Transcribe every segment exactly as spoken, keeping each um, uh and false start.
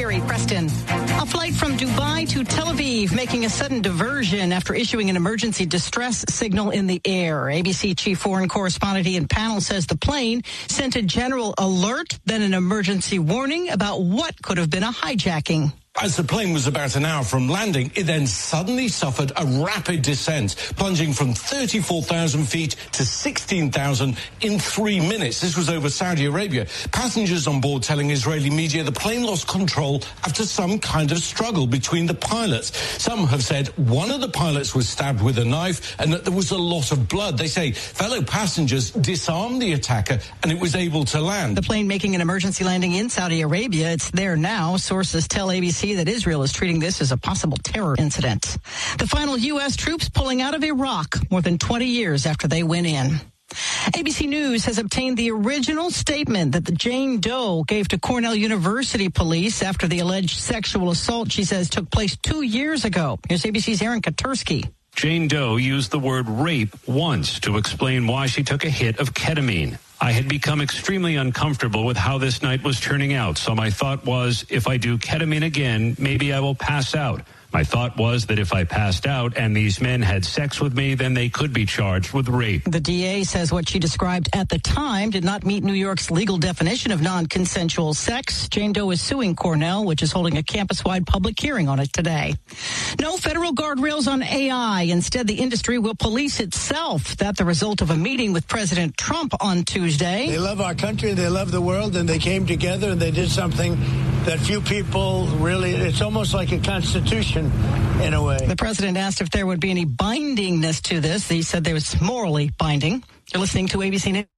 Carrie Preston. A flight from Dubai to Tel Aviv making a sudden diversion after issuing an emergency distress signal in the air. A B C chief foreign correspondent Ian Pannell says the plane sent a general alert, then an emergency warning about what could have been a hijacking. As the plane was about an hour from landing, it then suddenly suffered a rapid descent, plunging from thirty-four thousand feet to sixteen thousand in three minutes. This was over Saudi Arabia. Passengers on board telling Israeli media the plane lost control after some kind of struggle between the pilots. Some have said one of the pilots was stabbed with a knife and that there was a lot of blood. They say fellow passengers disarmed the attacker and it was able to land. The plane making an emergency landing in Saudi Arabia. It's there now. Sources tell A B C that Israel is treating this as a possible terror incident. The final U S troops pulling out of Iraq more than twenty years after they went in. A B C News has obtained the original statement that the Jane Doe gave to Cornell University police after the alleged sexual assault she says took place two years ago. Here's A B C's Aaron Katursky. Jane Doe used the word rape once to explain why she took a hit of ketamine. I had become extremely uncomfortable with how this night was turning out, so my thought was, if I do ketamine again, maybe I will pass out. My thought was that if I passed out and these men had sex with me, then they could be charged with rape. The D A says what she described at the time did not meet New York's legal definition of non-consensual sex. Jane Doe is suing Cornell, which is holding a campus-wide public hearing on it today. No federal guardrails on A I. Instead, the industry will police itself. That's the result of a meeting with President Trump on Tuesday. They love our country, they love the world, and they came together and they did something that few people really, it's almost like a constitution in a way. The president asked if there would be any bindingness to this. He said there was morally binding. You're listening to A B C News.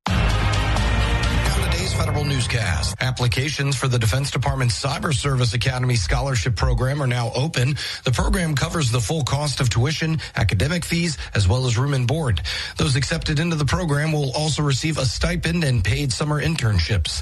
Now today's Federal Newscast. Applications for the Defense Department's Cyber Service Academy Scholarship Program are now open. The program covers the full cost of tuition, academic fees, as well as room and board. Those accepted into the program will also receive a stipend and paid summer internships.